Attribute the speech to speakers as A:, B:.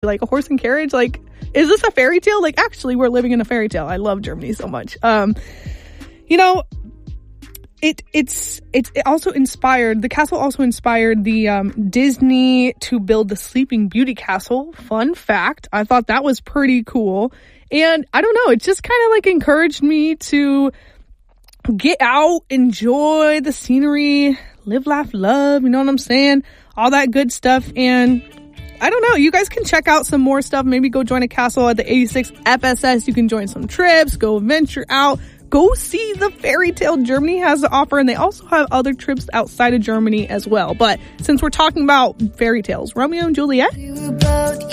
A: like a horse and carriage. Like, is this a fairy tale? Like, actually, we're living in a fairy tale. I love Germany so much. You know, it also inspired, the castle also inspired the Disney to build the Sleeping Beauty castle. Fun fact. I thought that was pretty cool. And I don't know, it just kind of like encouraged me to get out, enjoy the scenery, live, laugh, love, you know what I'm saying? All that good stuff. And I don't know, you guys can check out some more stuff. Maybe go join a castle at the 86 FSS. You can join some trips, go venture out, go see the fairy tale Germany has to offer. And they also have other trips outside of Germany as well. But since we're talking about fairy tales, Romeo and Juliet.